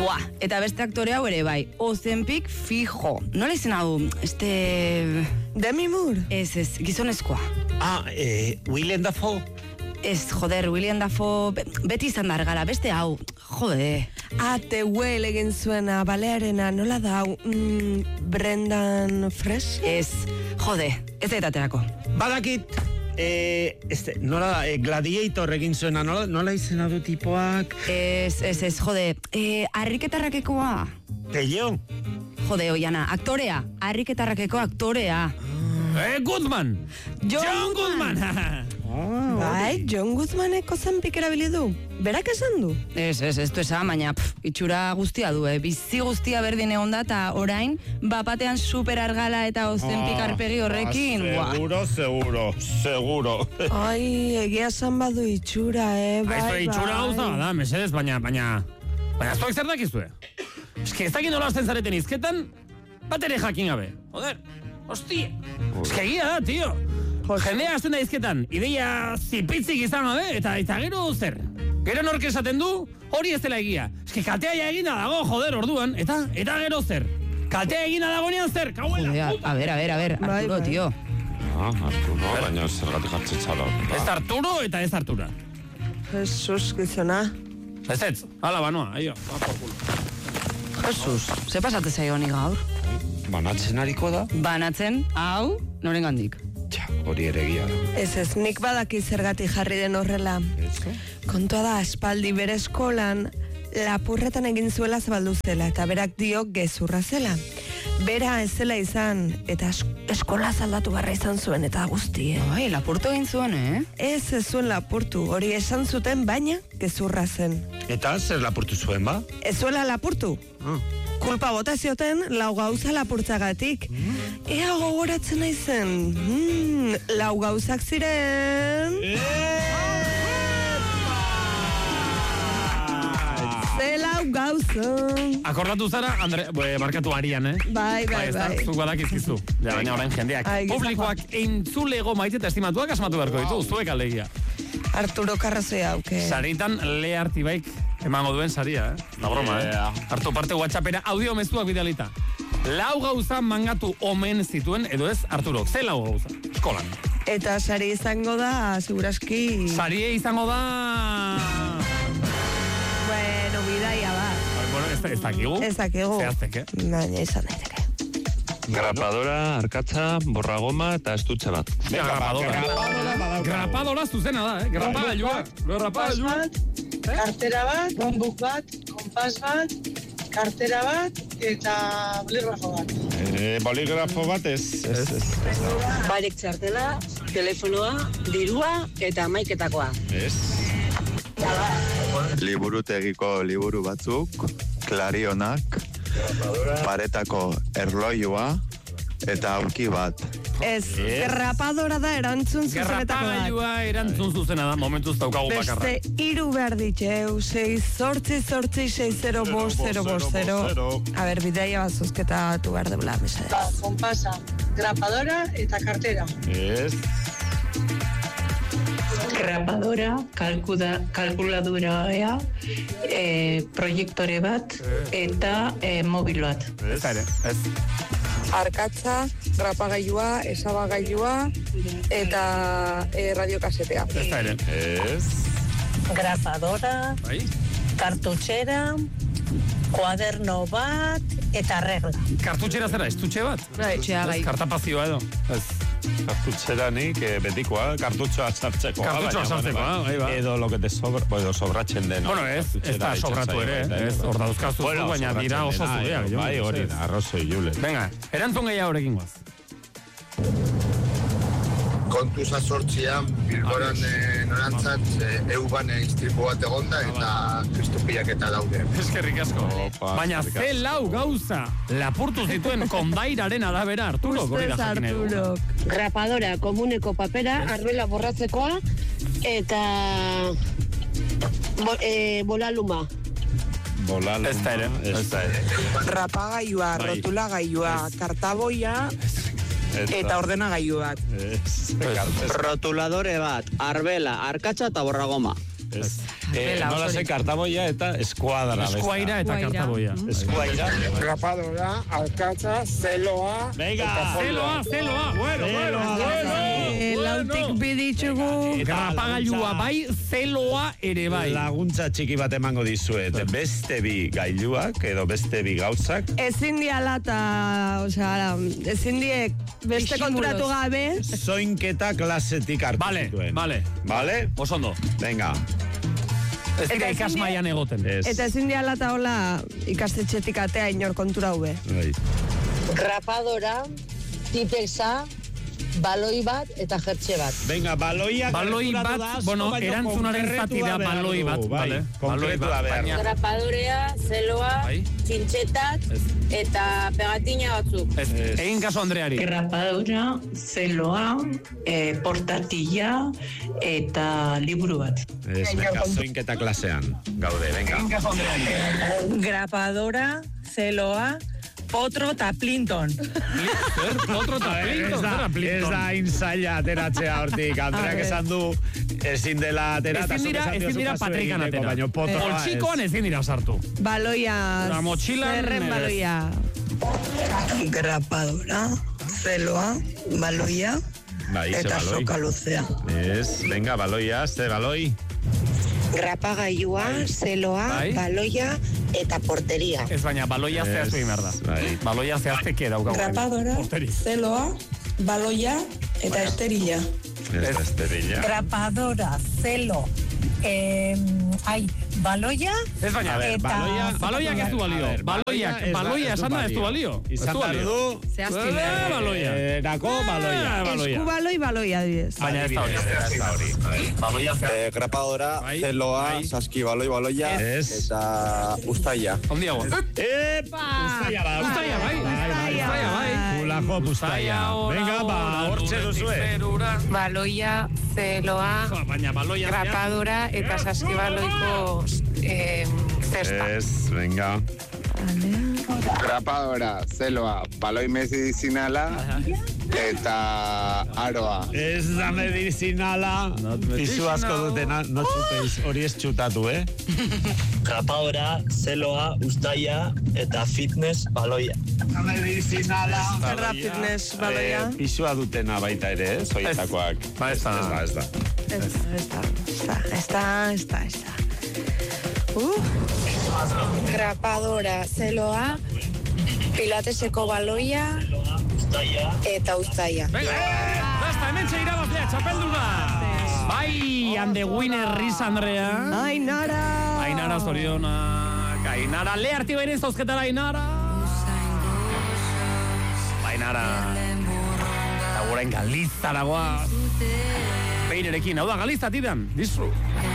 Buah, eta beste aktore hau ere bai, Ozempic fijo. Nola izena du? Demi Moore? Ez, gizonezkoa. William Dafoe? Ez, joder, William Dafoe beti izan da argala, beste hau, jode. The Whale egin zuena, balearena, nola da hau, Brendan Fraser? Ez, jode, ez da etaterako. Badakit, nola da, Gladiator egin zuena, nola izena du tipoak? Ez, jode, Arriketarrakekoa. Pello? Jode, oiana, aktorea, Arriketarrakeko aktorea. Goodman! John Goodman! Bai, John Goodmaneko Ozempic erabili du. Berak esan du? Ez du esan, baina itxura guztia du, bizi guztia berdin egon da, eta orain, bapatean super argala eta Ozempic arpegi horrekin. Seguro. Ai, egia esan badu itxura, bai. Itxura gauza da, mesedez, baina ez doak zer dakizue. Ez dakit nola hasten zareten izketan, bat ere jakin gabe. Joder, hostia. Ez egia da, tio. Jendea hasten da izketan, ideia zipitzik izan gabe, eta gero zer. Gero nork esaten du, hori ez dela egia. Ez katea ja egina dago, joder, orduan, eta gero zer. Katea egina dagoenean zer, kauela. A ver, Arturo, tio. Arturo, baina zergatik jartzen txalo. Ez Arturo eta ez Artura. Jesus, gizona. Ez, hala banoa, aio. Jesus, ze pasate zaio honi gaur? Banatzen hariko da? Banatzen, hau, noren gandik. Hori ere egia da. Ez, nik badaki zergatik jarri den horrela. Kontua da, aspaldi bere eskolan lapurretan egin zuela zabaldu zela, eta berak dio gezurra zela. Bera ez zela izan, eta eskola zaldatu barra izan zuen, eta guzti, Bai, lapurtu egin zuen, Ez zuen lapurtu, hori esan zuten, baina gezurra zen. Eta zer lapurtu zuen, ba? Ez zuela lapurtu. Kulpa bota zioten lau gauza lapurtzagatik. Ea gogoratzen naizen. Lau gauzak ziren... Ze lau gauza. Akordatu zara, markatu Arian, Bai. Zuk badakizkizu. Baina orain jendeak. Publikoak entzulego maite eta estimatuak asmatu beharko ditu, zuek alegia. Arturo Karrazoia auke. Saritan Le Artibaik emango duen saria, Da broma, Hartu parte WhatsAppera audio mezuak bidalita. Lau gauza mangatu omen zituen, edo ez, Arturo, ze lau gauza? Eskolan. Eta sari izango da, seguraski... Sarie izango da... Bueno, bidaia da. Bueno, ez dakigu. Ez dakigu. Zehazteke. Baina izan daiteke. Grapadora, arkatza, borragoma eta estutxe bat. Grapadora zuzena da, Grapagailua. Kartera bat, notebook bat, konpas bat, kartera bat eta boligrafo bat. Boligrafo bat ez. Barik txartela, telefonoa, dirua eta maiketakoa. Ez. Liburutegiko liburu batzuk, klarionak, paretako erloioa eta aurki bat. Ez, grapadora da erantzun zuzenetako bat. Grapagailua erantzun zuzena da, momentuz daukagu bakarra. Beste 3 behar diteu, 6-8-60-5-0-0-0. A ber, bidaia bat zuzketatu behar debla, mesadez. Konpasa, grapadora eta kartera. Ez. Grapadora, kalkuladora, proiektore bat eta mobil bat. Ez. Arkatza, grapagailua, esabagailua eta radiokasetea. Ez. Grapadora, kartutxera, kuaderno bat eta regla. Kartutxera zera, estutxe bat? Kartapazioa edo. Ez. Kartutxera nik betikoa, kartutxoa sartzeko. Kartutxoa sartzeko, Edo lo que te sobratzen den. Bueno, ez da sobratu ere, ez, hor dauzkazu, baina dira oso zudeak. Bai, hori, arrozoi jule. Venga, erantzun gehiago horrekin guaz. Kontuza sortzian, Bilboran norantzat, euban iztripu bat egonda eta kristupiak eta daude. Eskerrik asko. Baina ze lau gauza lapurtu zituen kondairaren arabera, Arturo. Arturo. Grapadora, komuneko papera, arbela borratzekoa eta bolaluma. Ez da ere. Rapagailua, rotulagailua, kartaboia... Eta ordenagailu bat. Rotuladore bat, arbela, arkatza eta borragoma. Nola ze kartaboia eta eskuadra. Eskuaira eta kartaboia. Eskuaira. Grapadora, alkatza, zeloa. Venga, zeloa. Bueno. Lautik biditzugu. Grapagailua bai, zeloa ere bai. Laguntza txiki bat emango dizuet. Beste bi gailuak edo beste bi gauzak. Ezin diala eta, ezin diek beste konturatu gabe. Zoinketa klasetik hartu zituen. Vale? Osondo. Venga. Ez dira ikasmaian egoten. Eta ezin diala eta hola ikastetxetik atea inor kontura hube. Grapadora, tipexa, baloi bat eta jertxe bat. Venga, baloi bat, bueno, erantzunaren zati da baloi bat, vale? Konkretua behar. Grapadorea, zeloa, txintxetak eta pegatina batzuk. Egin kaso Andreari. Grapadora, zeloa, portatilla eta liburu bat. Venga, zoinketa klasean. Gaude, venga. Egin kaso Andreari. Grapadora, zeloa, potro eta plinton. Potro eta plinton? Ez da inzaila ateratzea hortik. Andreak esan du ezin dela atera. Ezin dira patrikan atera. Poltsikoan ezin dira sartu. Baloia. Zerren baloia. Grapadora, zeloa, baloia eta soka luzea. Venga, baloia, ze baloi? Grapagailua, zeloa, baloia eta porteria. Ez baina, baloia zehaztu egin behar da. Baloia zehazteke daukagu. Grapadora, zeloa, baloia eta esterila. Grapadora, zelo, baloia. Ez baina, baloiak ez du balio. Baloia esan da ez du balio. Izan behar du. Baloia. Erako baloia. Esku baloi baloia didez. Baina ez da hori. Baloia grapadora, zeloa, saski baloia eta ustaia. Ondiago. Epa! Ustaia bai. Kulako ustaia. Venga, hortxe duzue. Baloia, zeloa, grapadora eta saskibaloiko zesta. Venga. Grapadora, zeloa, baloi medizinala eta aroa. Ez da medizinala. Pisu asko dutena, no txuteiz, hori ez txutatu, Grapadora, zeloa, ustaia eta fitness baloia. Medizinala. Zerra fitness baloia. Pisua dutena baita ere, zoietakoak. Ez da. Grapadora, zeloa, pilateseko baloia eta ustaia. Basta, hemen txeira bazlea, txapelduna! Bai, and the winner is Andrea. Ainara zorionak. Ainara, le harti behin zauzketara, Ainara. Ainara. Eta gurain Galiztaragoa. Beinerekin, hau da Galizta tidan, dizru.